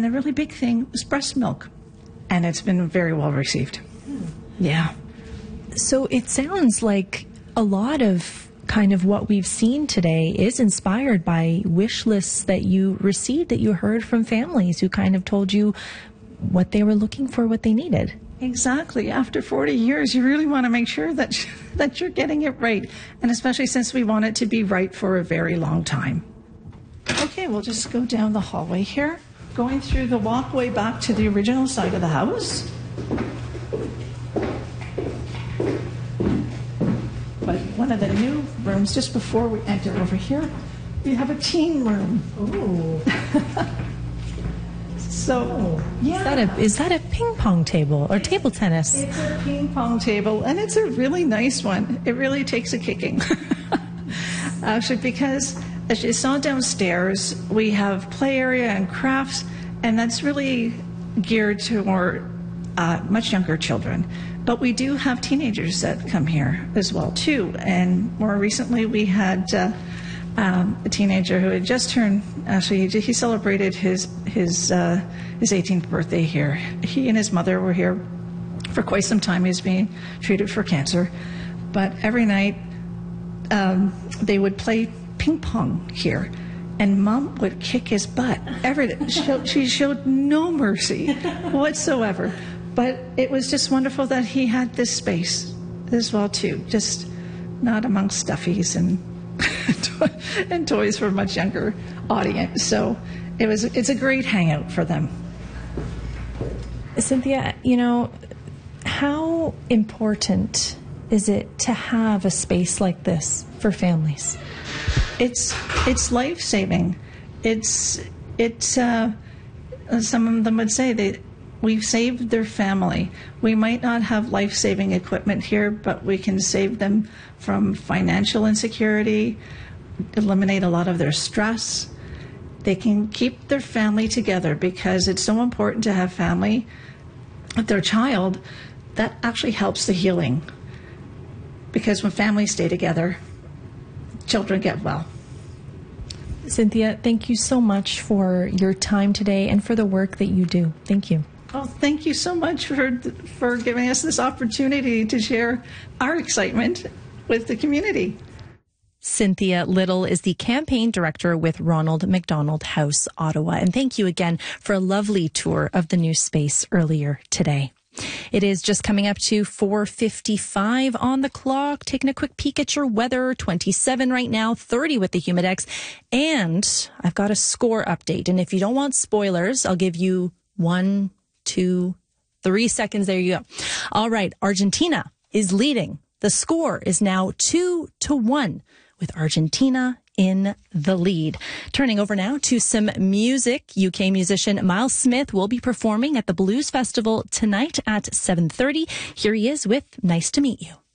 the really big thing was breast milk. And it's been very well received. Yeah. So it sounds like a lot of kind of what we've seen today is inspired by wish lists that you received, that you heard from families who kind of told you what they were looking for, what they needed. Exactly. After 40 years, you really want to make sure that you're getting it right. And especially since we want it to be right for a very long time. Okay, we'll just go down the hallway here, going through the walkway back to the original side of the house. But one of the new rooms, just before we enter over here, we have a teen room. Oh. So, yeah. Is that a ping pong table or table tennis? It's a ping pong table, and it's a really nice one. It really takes a kicking. Actually, because as you saw downstairs, we have play area and crafts, and that's really geared to more much younger children. But we do have teenagers that come here as well, too. And more recently, we had a teenager who had just turned, actually, he celebrated his 18th birthday here. He and his mother were here for quite some time. He was being treated for cancer. But every night, they would play ping pong here. And Mom would kick his butt. She showed no mercy whatsoever. But it was just wonderful that he had this space as well, too. Just not amongst stuffies and toys for a much younger audience. So it's a great hangout for them. Cynthia, how important is it to have a space like this for families? It's life-saving. Some of them would say we've saved their family. We might not have life-saving equipment here, but we can save them from financial insecurity, eliminate a lot of their stress. They can keep their family together because it's so important to have family with their child. That actually helps the healing. Because when families stay together, children get well. Cynthia, thank you so much for your time today and for the work that you do. Thank you. Oh, thank you so much for giving us this opportunity to share our excitement with the community. Cynthia Little is the campaign director with Ronald McDonald House, Ottawa. And thank you again for a lovely tour of the new space earlier today. It is just coming up to 4:55 on the clock. Taking a quick peek at your weather. 27 right now, 30 with the Humidex. And I've got a score update. And if you don't want spoilers, I'll give you 1, 2, 3 seconds. There you go. All right. Argentina is leading. The score is now 2-1 with Argentina in the lead. Turning over now to some music. UK musician Miles Smith will be performing at the Blues Festival tonight at 7:30. Here he is with Nice to Meet You.